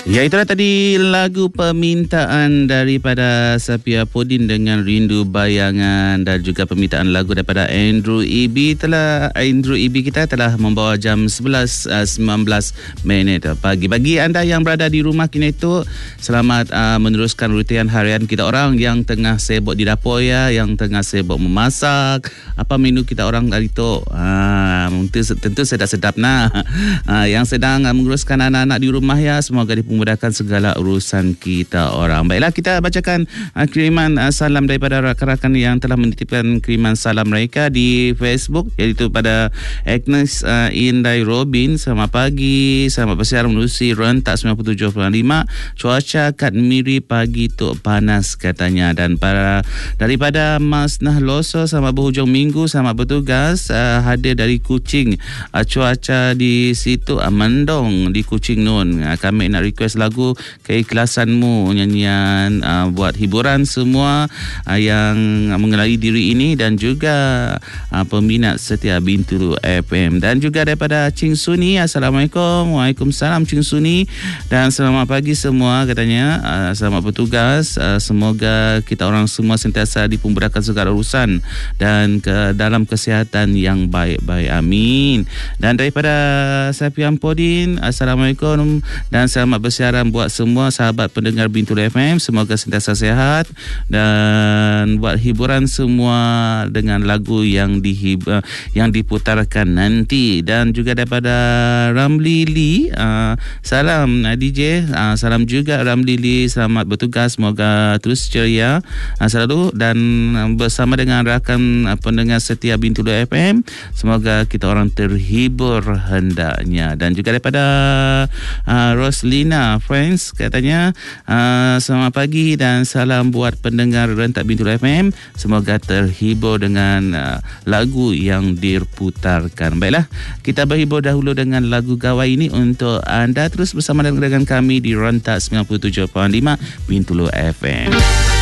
Ya, itulah tadi lagu permintaan daripada Sapia Podin dengan Rindu Bayangan, dan juga permintaan lagu daripada Andrew EB. Andrew EB kita telah membawa jam 11.19 pagi. Bagi anda yang berada di rumah kini itu, selamat meneruskan rutian harian kita orang yang tengah sibuk di dapur ya, yang tengah sibuk memasak. Apa menu kita orang hari itu? Tentu sedap-sedap nah. Yang sedang menguruskan anak-anak di rumah ya, semoga memudahkan segala urusan kita orang. Baiklah, kita bacakan kiriman salam daripada rakan-rakan yang telah menitipkan kiriman salam mereka di Facebook, iaitu pada Agnes Indai Robin. Selamat pagi, selamat bersiaran menerusi rentak 97.5. Cuaca kat Miri pagi tu panas katanya. Dan daripada Mas Nahloso, selamat berhujung minggu, selamat bertugas. Hadir dari Kuching. Cuaca di situ mendung di Kuching Nun. Kami nak request lagu Keikhlasanmu, nyanyian buat hiburan semua yang mengenali diri ini, dan juga peminat setia Bintulu FM. Dan juga daripada Cing Suni, Assalamualaikum. Waalaikumsalam Cing Suni, dan selamat pagi semua katanya. Selamat bertugas. Semoga kita orang semua sentiasa dipermudahkan segala urusan dan dalam kesihatan yang baik-baik. Amin. Dan daripada Sapian Podin, Assalamualaikum dan selamat bersiaran buat semua sahabat pendengar Bintulu FM. Semoga sentiasa sihat dan buat hiburan semua dengan lagu yang diputarkan nanti. Dan juga daripada Ramli Lee, salam DJ, salam juga Ramli Lee, selamat bertugas, semoga terus ceria selalu dan bersama dengan rakan pendengar setia Bintulu FM, semoga kita orang terhibur hendaknya. Dan juga daripada Roslina Friends katanya, selamat pagi dan salam buat pendengar rentak Bintulu FM, semoga terhibur dengan lagu yang diputarkan. Baiklah, kita berhibur dahulu dengan lagu gawai ini untuk anda. Terus bersama dengan kami di rentak 97.5 Bintulu FM.